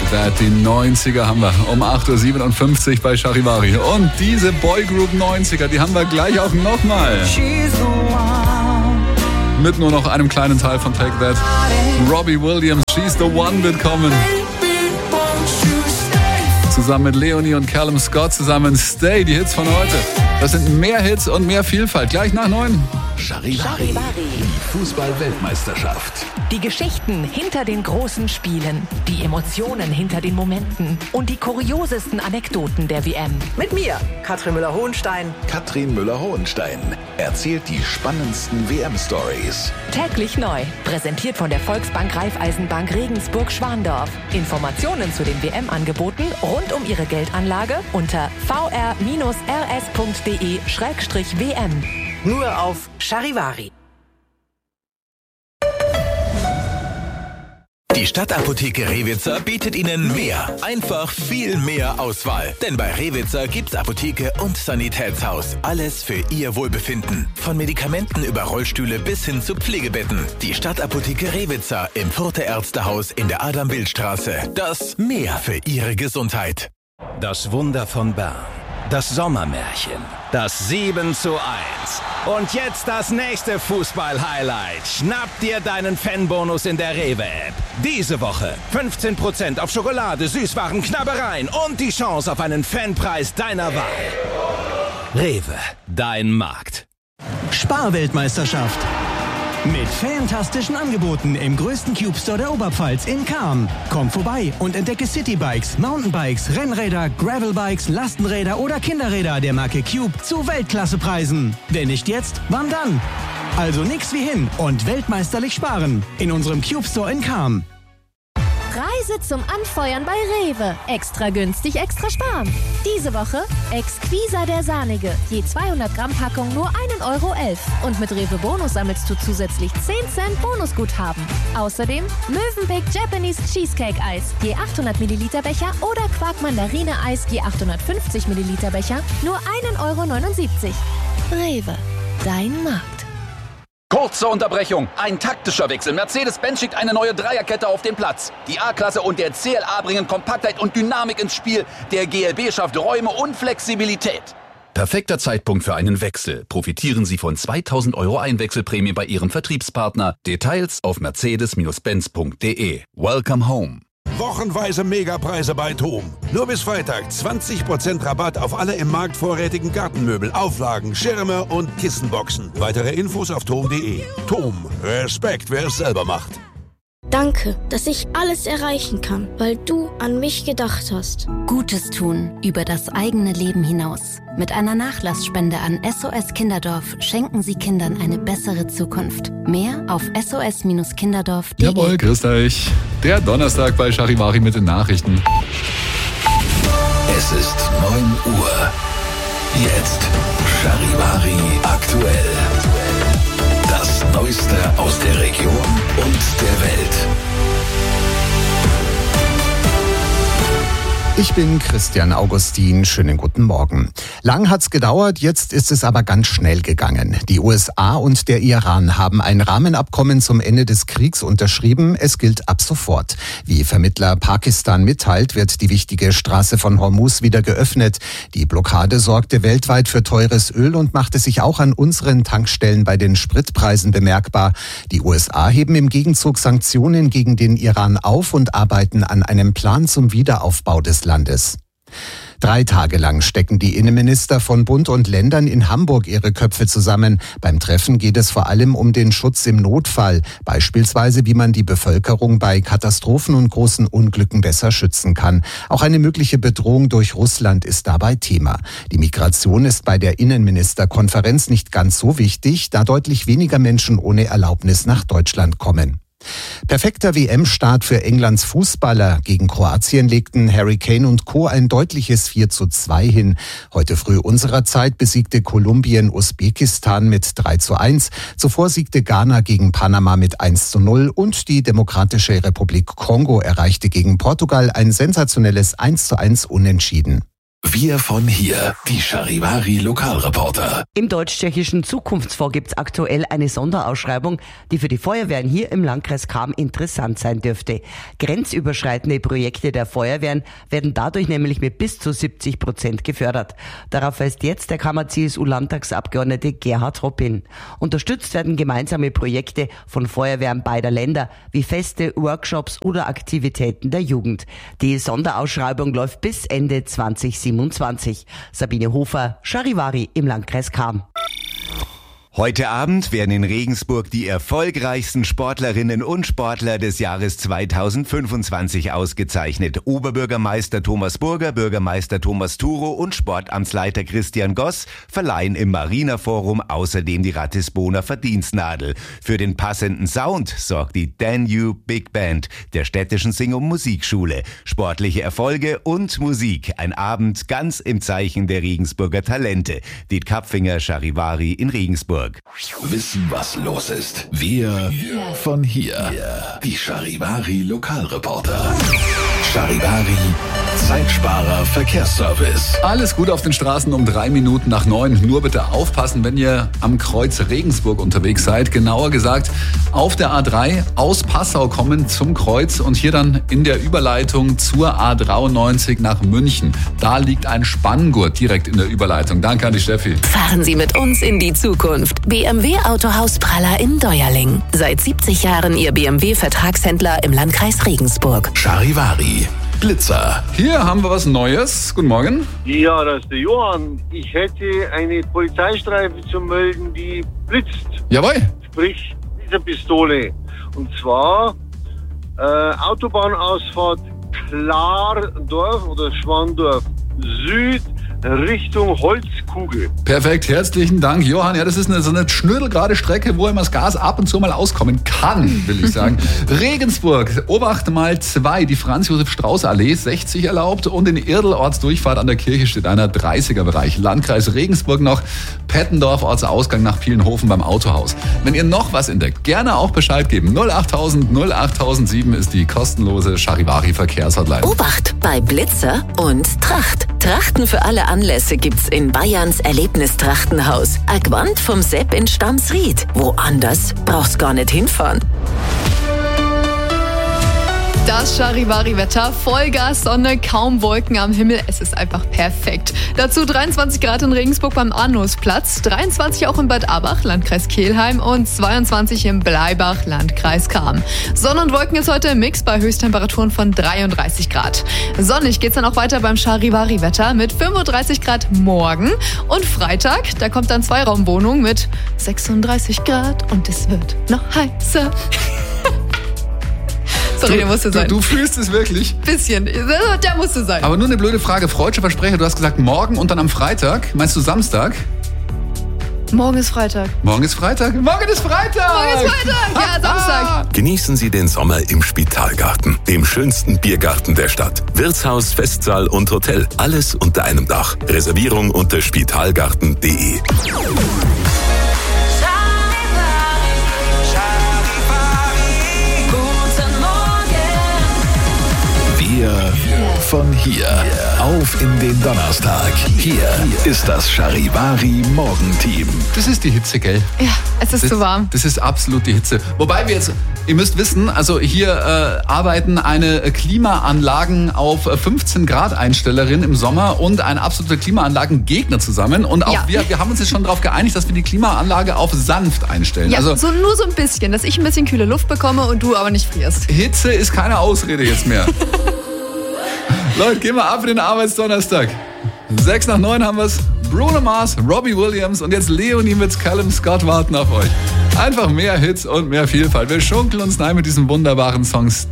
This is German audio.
That, die 90er haben wir um 8.57 Uhr bei Charivari. Und diese Boygroup 90er, die haben wir gleich auch nochmal. Mit nur noch einem kleinen Teil von Take That. Robbie Williams, She's the One wird kommen. Zusammen mit Leonie und Callum Scott zusammen Stay, die Hits von heute. Das sind mehr Hits und mehr Vielfalt. Gleich nach 9. Charivari, die Fußball-Weltmeisterschaft. Die Geschichten hinter den großen Spielen, die Emotionen hinter den Momenten und die kuriosesten Anekdoten der WM. Mit mir, Katrin Müller-Hohenstein. Katrin Müller-Hohenstein erzählt die spannendsten WM-Stories. Täglich neu, präsentiert von der Volksbank Raiffeisenbank Regensburg-Schwandorf. Informationen zu den WM-Angeboten rund um Ihre Geldanlage unter vr-rs.de/WM. Nur auf Charivari. Die Stadtapotheke Rewitzer bietet Ihnen mehr, einfach viel mehr Auswahl. Denn bei Rewitzer gibt's Apotheke und Sanitätshaus. Alles für Ihr Wohlbefinden. Von Medikamenten über Rollstühle bis hin zu Pflegebetten. Die Stadtapotheke Rewitzer im Further Ärztehaus in der Adam-Bild-Straße. Das Mehr für Ihre Gesundheit. Das Wunder von Bern. Das Sommermärchen. Das 7:1. Und jetzt das nächste Fußball-Highlight. Schnapp dir deinen Fanbonus in der Rewe-App. Diese Woche 15% auf Schokolade, Süßwaren, Knabbereien und die Chance auf einen Fanpreis deiner Wahl. Rewe, dein Markt. Sparweltmeisterschaft. Mit fantastischen Angeboten im größten Cube Store der Oberpfalz in Cham. Komm vorbei und entdecke Citybikes, Mountainbikes, Rennräder, Gravelbikes, Lastenräder oder Kinderräder der Marke Cube zu Weltklassepreisen. Wenn nicht jetzt, wann dann? Also nix wie hin und weltmeisterlich sparen in unserem Cube Store in Cham. Reise zum Anfeuern bei Rewe. Extra günstig, extra sparen. Diese Woche Exquisa der Sahnige. Je 200 Gramm Packung nur 1,11 € Und mit Rewe Bonus sammelst du zusätzlich 10 Cent Bonusguthaben. Außerdem Mövenpick Japanese Cheesecake Eis. Je 800 Milliliter Becher oder Quark Mandarine Eis. Je 850 Milliliter Becher nur 1,79 €. Rewe. Dein Markt. Kurze Unterbrechung, ein taktischer Wechsel. Mercedes-Benz schickt eine neue Dreierkette auf den Platz. Die A-Klasse und der CLA bringen Kompaktheit und Dynamik ins Spiel. Der GLB schafft Räume und Flexibilität. Perfekter Zeitpunkt für einen Wechsel. Profitieren Sie von 2.000 € Einwechselprämie bei Ihrem Vertriebspartner. Details auf mercedes-benz.de. Welcome home. Wochenweise Megapreise bei TOM. Nur bis Freitag 20% Rabatt auf alle im Markt vorrätigen Gartenmöbel, Auflagen, Schirme und Kissenboxen. Weitere Infos auf tom.de. TOM. Respekt, wer es selber macht. Danke, dass ich alles erreichen kann, weil du an mich gedacht hast. Gutes tun über das eigene Leben hinaus. Mit einer Nachlassspende an SOS Kinderdorf schenken Sie Kindern eine bessere Zukunft. Mehr auf sos-kinderdorf.de. Jawohl, grüßt euch. Der Donnerstag bei Charivari mit den Nachrichten. Es ist 9 Uhr. Jetzt Charivari aktuell. Das Neueste aus der Region und der Welt. Ich bin Christian Augustin. Schönen guten Morgen. Lang hat's gedauert, jetzt ist es aber ganz schnell gegangen. Die USA und der Iran haben ein Rahmenabkommen zum Ende des Kriegs unterschrieben. Es gilt ab sofort. Wie Vermittler Pakistan mitteilt, wird die wichtige Straße von Hormuz wieder geöffnet. Die Blockade sorgte weltweit für teures Öl und machte sich auch an unseren Tankstellen bei den Spritpreisen bemerkbar. Die USA heben im Gegenzug Sanktionen gegen den Iran auf und arbeiten an einem Plan zum Wiederaufbau des Landes. 3 Tage lang stecken die Innenminister von Bund und Ländern in Hamburg ihre Köpfe zusammen. Beim Treffen geht es vor allem um den Schutz im Notfall, beispielsweise wie man die Bevölkerung bei Katastrophen und großen Unglücken besser schützen kann. Auch eine mögliche Bedrohung durch Russland ist dabei Thema. Die Migration ist bei der Innenministerkonferenz nicht ganz so wichtig, da deutlich weniger Menschen ohne Erlaubnis nach Deutschland kommen. Perfekter WM-Start für Englands Fußballer. Gegen Kroatien legten Harry Kane und Co. ein deutliches 4:2 hin. Heute früh unserer Zeit besiegte Kolumbien Usbekistan mit 3:1. Zuvor siegte Ghana gegen Panama mit 1:0 und die Demokratische Republik Kongo erreichte gegen Portugal ein sensationelles 1:1 Unentschieden. Wir von hier, die Charivari Lokalreporter. Im Deutsch-Tschechischen Zukunftsfonds gibt es aktuell eine Sonderausschreibung, die für die Feuerwehren hier im Landkreis Cham interessant sein dürfte. Grenzüberschreitende Projekte der Feuerwehren werden dadurch nämlich mit bis zu 70% gefördert. Darauf weist jetzt der Kammer-CSU-Landtagsabgeordnete Gerhard Hopp hin. Unterstützt werden gemeinsame Projekte von Feuerwehren beider Länder, wie Feste, Workshops oder Aktivitäten der Jugend. Die Sonderausschreibung läuft bis Ende 2027. Sabine Hofer, Charivari im Landkreis Cham. Heute Abend werden in Regensburg die erfolgreichsten Sportlerinnen und Sportler des Jahres 2025 ausgezeichnet. Oberbürgermeister Thomas Burger, Bürgermeister Thomas Turo und Sportamtsleiter Christian Goss verleihen im Marinerforum außerdem die Ratisboner Verdienstnadel. Für den passenden Sound sorgt die Danube Big Band der städtischen Sing- und Musikschule. Sportliche Erfolge und Musik. Ein Abend ganz im Zeichen der Regensburger Talente. Diet Kapfinger, Charivari in Regensburg. Wissen, was los ist. Wir von hier. Die Charivari Lokalreporter. Charivari Zeitsparer Verkehrsservice. Alles gut auf den Straßen um 3 Minuten nach 9. Nur bitte aufpassen, wenn ihr am Kreuz Regensburg unterwegs seid. Genauer gesagt auf der A3 aus Passau kommen zum Kreuz und hier dann in der Überleitung zur A93 nach München. Da liegt ein Spanngurt direkt in der Überleitung. Danke an die Steffi. Fahren Sie mit uns in die Zukunft. BMW Autohaus Praller in Deuerling. Seit 70 Jahren Ihr BMW-Vertragshändler im Landkreis Regensburg. Charivari Blitzer. Hier haben wir was Neues. Guten Morgen. Ja, das ist der Johann. Ich hätte eine Polizeistreife zu melden, die blitzt. Jawohl. Sprich, diese Pistole. Und zwar Autobahnausfahrt Klardorf oder Schwandorf Süd Richtung Holzkugel. Perfekt, herzlichen Dank, Johann. Ja, das ist so eine schnödelgerade Strecke, wo immer das Gas ab und zu mal auskommen kann, will ich sagen. Regensburg, Obacht mal 2, die Franz-Josef-Strauß-Allee, 60 erlaubt und in Irl-Ortsdurchfahrt an der Kirche steht einer 30er-Bereich. Landkreis Regensburg noch, Pettendorf, Ortsausgang nach Pielenhofen beim Autohaus. Wenn ihr noch was entdeckt, gerne auch Bescheid geben. 08000 08007 ist die kostenlose Charivari-Verkehrshotline. Obacht bei Blitzer und Tracht. Trachten für alle Anlässe gibt's in Bayerns Erlebnistrachtenhaus. Agwand vom Sepp in Stamsried. Woanders brauchst gar nicht hinfahren. Das Charivari-Wetter, Vollgas, Sonne, kaum Wolken am Himmel. Es ist einfach perfekt. Dazu 23 Grad in Regensburg beim Arnusplatz, 23 auch in Bad Abach, Landkreis Kelheim und 22 in Bleibach, Landkreis Cham. Sonne und Wolken ist heute im Mix bei Höchsttemperaturen von 33 Grad. Sonnig geht's dann auch weiter beim Charivari-Wetter mit 35 Grad morgen. Und Freitag, da kommt dann Zweiraumwohnung mit 36 Grad und es wird noch heißer. Sorry, der musste sein. Du fühlst es wirklich? Bisschen. Der musste sein. Aber nur eine blöde Frage. Freudscher Versprecher, du hast gesagt morgen und dann am Freitag. Meinst du Samstag? Morgen ist Freitag. Morgen ist Freitag. Morgen ist Freitag! Morgen ist Freitag! Ja, Samstag. Genießen Sie den Sommer im Spitalgarten, dem schönsten Biergarten der Stadt. Wirtshaus, Festsaal und Hotel. Alles unter einem Dach. Reservierung unter spitalgarten.de. Wir von hier auf in den Donnerstag. Hier ist das Charivari Morgenteam. Das ist die Hitze, gell? Ja, es ist zu warm. Das ist absolut die Hitze. Wobei wir jetzt, ihr müsst wissen, also hier arbeiten eine Klimaanlagen auf 15 Grad Einstellerin im Sommer und ein absoluter Klimaanlagengegner zusammen. Und auch wir haben uns jetzt schon darauf geeinigt, dass wir die Klimaanlage auf sanft einstellen. Ja, also nur so ein bisschen, dass ich ein bisschen kühle Luft bekomme und du aber nicht frierst. Hitze ist keine Ausrede jetzt mehr. Leute, gehen wir ab in den Arbeitsdonnerstag. 6 nach 9 haben wir's. Bruno Mars, Robbie Williams und jetzt Leonie mit Callum Scott warten auf euch. Einfach mehr Hits und mehr Vielfalt. Wir schunkeln uns rein mit diesen wunderbaren Songs.